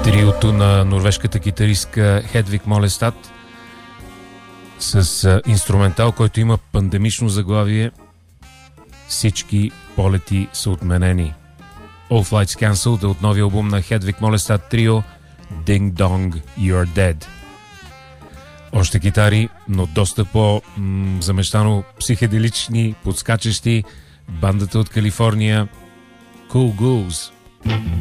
Триото на норвежката китаристка Хедвиг Молестад с инструментал, който има пандемично заглавие "Всички полети са отменени". All Flights Cancelled от новия албум на Хедвиг Молестад трио Ding Dong You're Dead. Още китари, но доста по-замещано психеделични, подскачащи, бандата от Калифорния Cool Ghouls.